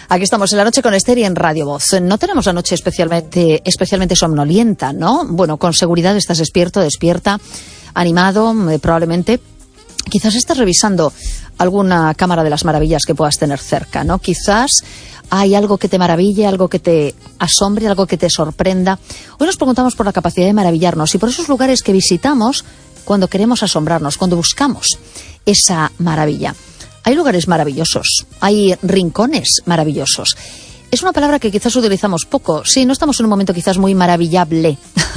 Aquí estamos en La Noche con Esther y en Radio Voz. No tenemos la noche especialmente somnolienta, ¿no? Bueno, con seguridad estás despierto, despierta, animado, probablemente. Quizás estás revisando alguna cámara de las maravillas que puedas tener cerca, ¿no? Quizás hay algo que te maraville, algo que te asombre, algo que te sorprenda. Hoy nos preguntamos por la capacidad de maravillarnos y por esos lugares que visitamos cuando queremos asombrarnos, cuando buscamos esa maravilla. Hay lugares maravillosos, hay rincones maravillosos. Es una palabra que quizás utilizamos poco. Sí, no estamos en un momento quizás muy maravillable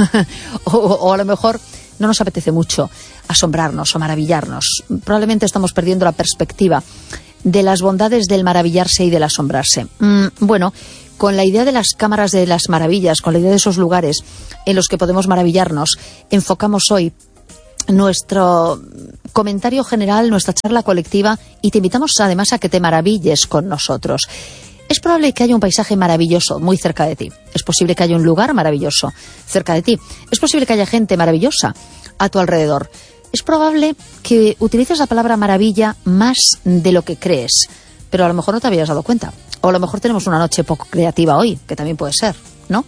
o a lo mejor no nos apetece mucho asombrarnos o maravillarnos. Probablemente estamos perdiendo la perspectiva de las bondades del maravillarse y del asombrarse. Bueno, con la idea de las cámaras de las maravillas, con la idea de esos lugares en los que podemos maravillarnos, enfocamos hoy nuestro comentario general, nuestra charla colectiva, y te invitamos además a que te maravilles con nosotros. Es probable que haya un paisaje maravilloso muy cerca de ti. Es posible que haya un lugar maravilloso cerca de ti. Es posible que haya gente maravillosa a tu alrededor. Es probable que utilices la palabra maravilla más de lo que crees, pero a lo mejor no te habías dado cuenta. O a lo mejor tenemos una noche poco creativa hoy, que también puede ser, ¿no?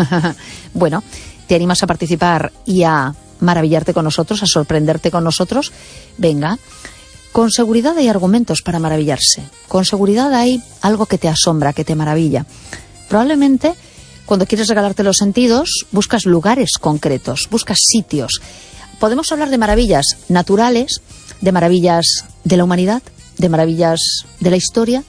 Bueno, ¿te animas a participar y a maravillarte con nosotros, a sorprenderte con nosotros? Venga. Con seguridad hay argumentos para maravillarse. Con seguridad hay algo que te asombra, que te maravilla. Probablemente, cuando quieres regalarte los sentidos, buscas lugares concretos, buscas sitios. Podemos hablar de maravillas naturales, de maravillas de la humanidad, de maravillas de la historia,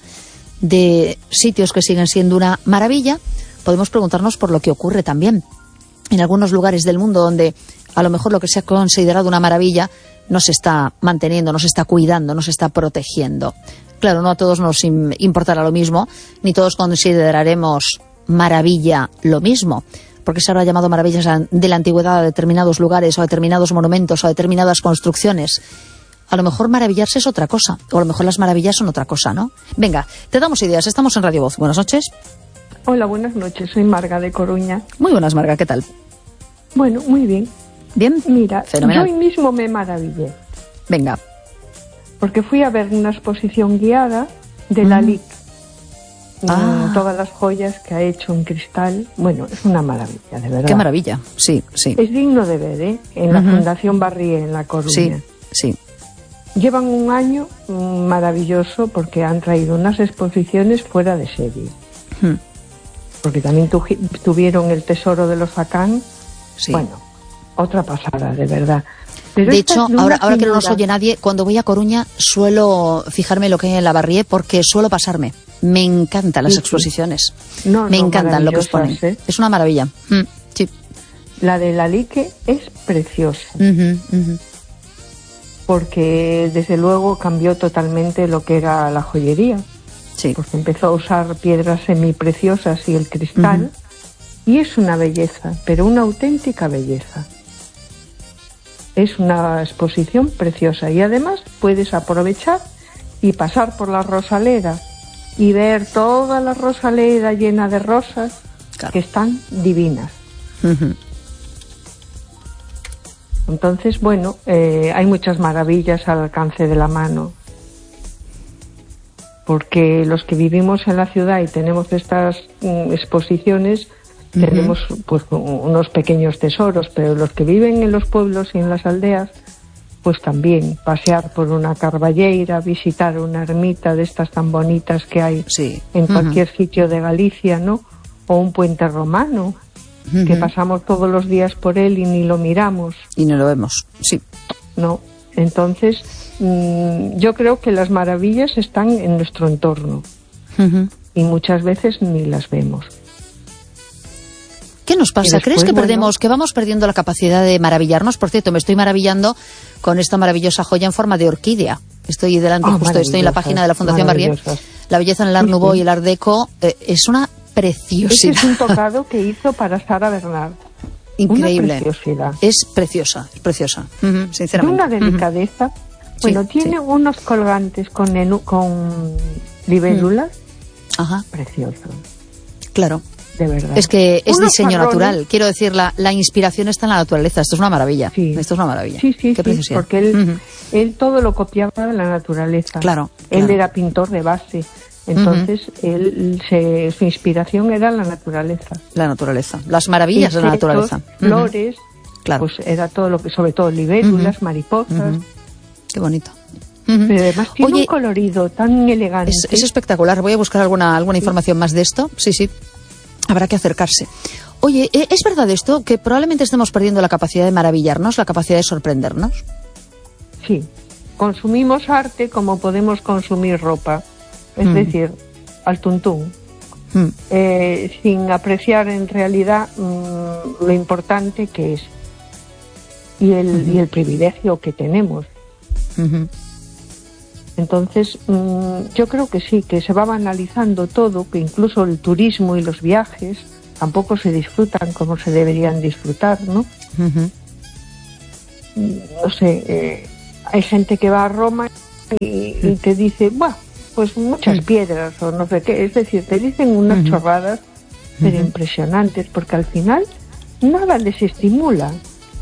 de sitios que siguen siendo una maravilla. Podemos preguntarnos por lo que ocurre también en algunos lugares del mundo donde a lo mejor lo que se ha considerado una maravilla no se está manteniendo, no se está cuidando, no se está protegiendo. Claro, no a todos nos importará lo mismo, ni todos consideraremos maravilla lo mismo, porque se habrá llamado maravillas de la antigüedad a determinados lugares, o a determinados monumentos, o a determinadas construcciones. A lo mejor maravillarse es otra cosa, o a lo mejor las maravillas son otra cosa, ¿no? Venga, te damos ideas, estamos en Radio Voz. Buenas noches. Hola, buenas noches, soy Marga de Coruña. Muy buenas, Marga, ¿qué tal? Bueno, muy bien. Bien, mira, fenomenal. Yo hoy mismo me maravillé. Venga. Porque fui a ver una exposición guiada de Lalique. Todas las joyas que ha hecho en cristal. Bueno, es una maravilla, de verdad. Qué maravilla, sí, sí. Es digno de ver, ¿eh? En la Fundación Barrié, en La Coruña. Sí, sí. Llevan un año maravilloso porque han traído unas exposiciones fuera de serie. Porque también tuvieron el Tesoro de los Facán. Sí. Bueno, otra pasada, de verdad. Pero de hecho, ahora que no nos oye nadie, cuando voy a Coruña suelo fijarme lo que hay en la Barrié porque suelo pasarme. Me encantan las exposiciones. Me encantan lo que exponen. Es una maravilla. Sí. La de Lalique es preciosa. Porque desde luego cambió totalmente lo que era la joyería. Sí. Porque empezó a usar piedras semipreciosas y el cristal. Y es una belleza, pero una auténtica belleza. Es una exposición preciosa y además puedes aprovechar y pasar por la Rosaleda y ver toda la Rosaleda llena de rosas, claro, que están divinas. Entonces, bueno, hay muchas maravillas al alcance de la mano, porque los que vivimos en la ciudad y tenemos estas exposiciones tenemos pues unos pequeños tesoros, pero los que viven en los pueblos y en las aldeas, pues también pasear por una carballeira, visitar una ermita de estas tan bonitas que hay en cualquier sitio de Galicia, ¿no? O un puente romano, que pasamos todos los días por él y ni lo miramos. Y no lo vemos, sí. No, entonces yo creo que las maravillas están en nuestro entorno y muchas veces ni las vemos. ¿Qué nos pasa? ¿Crees que que vamos perdiendo la capacidad de maravillarnos? Por cierto, me estoy maravillando con esta maravillosa joya en forma de orquídea. Estoy delante, estoy en la página de la Fundación Barrié. La belleza en el Art Nouveau y el Art Deco es una preciosidad. Este es un tocado que hizo para Sara Bernard. Increíble. Una preciosidad. Es preciosa, sinceramente. Una delicadeza. Bueno, tiene unos colgantes con libélulas. Precioso. Claro. De verdad. Es que es diseño natural. Quiero decir, la inspiración está en la naturaleza. Esto es una maravilla. Sí. Esto es una maravilla. Sí, Qué preciosidad. Porque él todo lo copiaba de la naturaleza. Claro. Él era pintor de base. Entonces, su inspiración era la naturaleza. La naturaleza, las maravillas de la naturaleza. Flores, claro. Pues era todo lo que, sobre todo libélulas, mariposas. Qué bonito. Pero además tiene un colorido tan elegante. Es espectacular. Voy a buscar alguna información más de esto. Sí. Habrá que acercarse. Oye, ¿es verdad esto? Que probablemente estemos perdiendo la capacidad de maravillarnos, la capacidad de sorprendernos. Sí. Consumimos arte como podemos consumir ropa. Es decir, al tuntún. Sin apreciar en realidad lo importante que es. Y el privilegio que tenemos. Entonces, yo creo que sí, que se va banalizando todo, que incluso el turismo y los viajes tampoco se disfrutan como se deberían disfrutar, ¿no? No sé, hay gente que va a Roma y te dice, ¡buah! Pues muchas piedras o no sé qué. Es decir, te dicen unas chorradas, pero impresionantes, porque al final nada les estimula.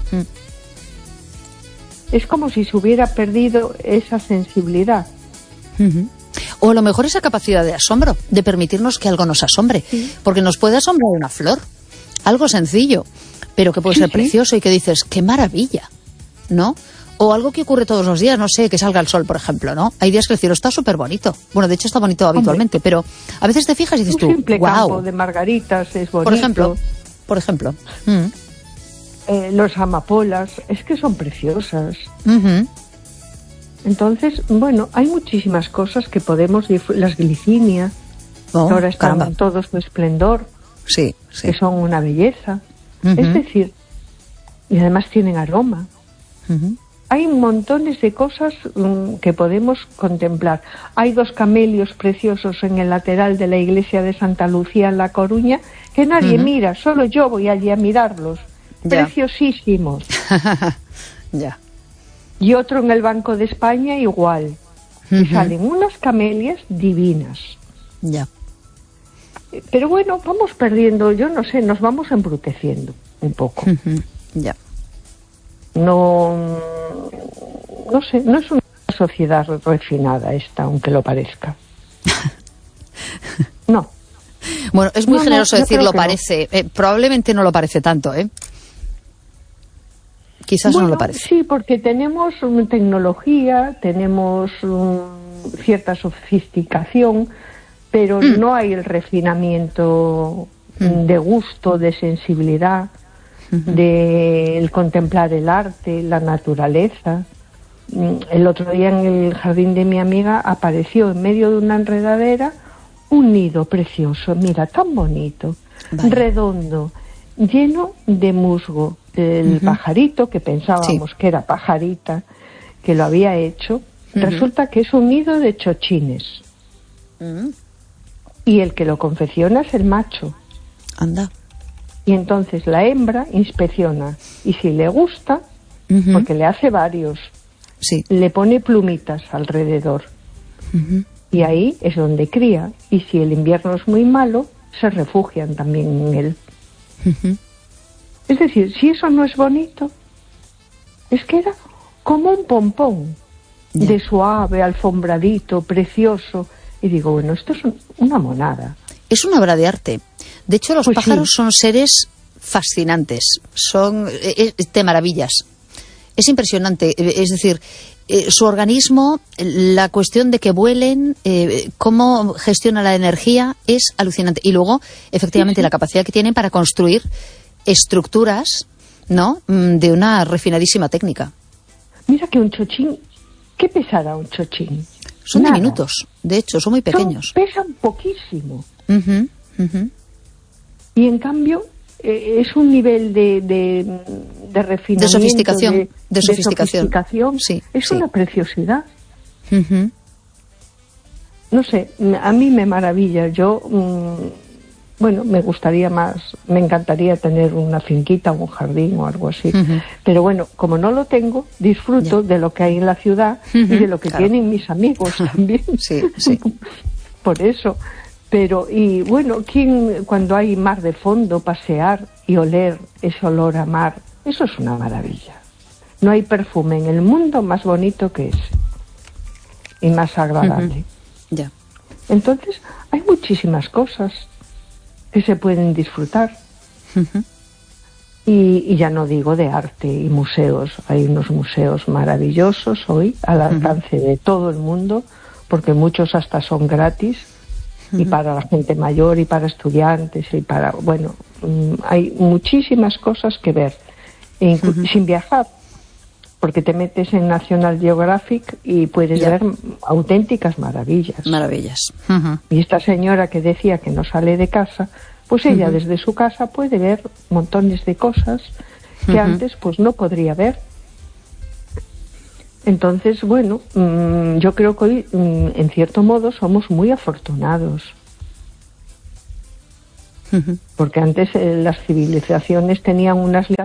Es como si se hubiera perdido esa sensibilidad. O a lo mejor esa capacidad de asombro, de permitirnos que algo nos asombre. Porque nos puede asombrar una flor, algo sencillo, pero que puede ser precioso y que dices, ¡qué maravilla! ¿No? O algo que ocurre todos los días, no sé, que salga el sol, por ejemplo, ¿no? Hay días que el cielo está súper bonito. Bueno, de hecho está bonito habitualmente, pero a veces te fijas y dices tú, un simple ¡guau! Campo de margaritas es bonito. Por ejemplo. Los amapolas, es que son preciosas. Entonces, bueno, hay muchísimas cosas que podemos... Las glicinias, que ahora están en todo su esplendor, que son una belleza. Es decir, y además tienen aroma. Hay montones de cosas que podemos contemplar. Hay 2 camelios preciosos en el lateral de la iglesia de Santa Lucía en La Coruña que nadie mira, solo yo voy allí a mirarlos. Preciosísimos. Ya. Y otro en el Banco de España igual. Y salen unas camelias divinas. Ya. Pero bueno, vamos perdiendo, yo no sé, nos vamos embruteciendo un poco. Ya. No sé, no es una sociedad refinada esta, aunque lo parezca. No. Bueno, es muy generoso decirlo parece. Probablemente no lo parece tanto, ¿eh? Quizás no lo parece. Sí, porque tenemos tecnología, tenemos cierta sofisticación, pero no hay el refinamiento de gusto, de sensibilidad, de contemplar el arte, la naturaleza. El otro día en el jardín de mi amiga apareció en medio de una enredadera un nido precioso, mira, tan bonito, redondo, lleno de musgo. El pajarito, que pensábamos que era pajarita, que lo había hecho, resulta que es un nido de chochines. Y el que lo confecciona es el macho. Anda. Y entonces la hembra inspecciona. Y si le gusta, porque le hace varios, le pone plumitas alrededor. Y ahí es donde cría. Y si el invierno es muy malo, se refugian también en él. Es decir, si eso no es bonito, es que era como un pompón de suave, alfombradito, precioso. Y digo, bueno, esto es una monada. Es una obra de arte. De hecho, los pájaros son seres fascinantes, te maravillas. Es impresionante, es decir, su organismo, la cuestión de que vuelen, cómo gestiona la energía, es alucinante. Y luego, efectivamente, la capacidad que tienen para construir estructuras, ¿no?, de una refinadísima técnica. Mira que un chochín, ¿qué pesará un chochín? Son diminutos, de hecho, son muy pequeños. Pesan poquísimo. Y en cambio es un nivel de refinamiento, de sofisticación. Sí, es una preciosidad. No sé, a mí me maravilla. Yo, bueno, me encantaría tener una finquita, un jardín o algo así. Pero bueno, como no lo tengo, disfruto de lo que hay en la ciudad y de lo que tienen mis amigos también. Por eso. Pero, y bueno, cuando hay mar de fondo, pasear y oler ese olor a mar, eso es una maravilla. No hay perfume en el mundo más bonito que ese y más agradable. Ya. Entonces, hay muchísimas cosas que se pueden disfrutar. Ujú. Y ya no digo de arte y museos. Hay unos museos maravillosos hoy al alcance de todo el mundo, porque muchos hasta son gratis, y para la gente mayor y para estudiantes y para, bueno, hay muchísimas cosas que ver, sin viajar, porque te metes en National Geographic y puedes ver auténticas maravillas. Maravillas. Y esta señora que decía que no sale de casa, pues ella desde su casa puede ver montones de cosas que antes pues no podría ver. Entonces, bueno, yo creo que hoy, en cierto modo, somos muy afortunados. Porque antes las civilizaciones tenían unas